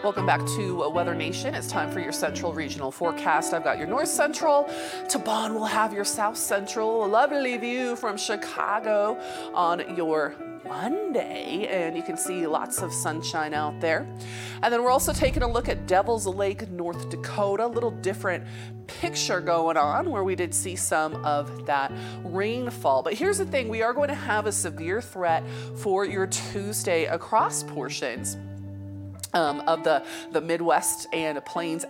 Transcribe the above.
Welcome back to Weather Nation. It's time for your central regional forecast. I've got your north central. Taban will have your south central. A lovely view from Chicago on your Monday, and you can see lots of sunshine out there. And then we're also taking a look at Devil's Lake, North Dakota. A little different picture going on where we did see some of that rainfall. But here's the thing, we are going to have a severe threat for your Tuesday across portions of the Midwest and Plains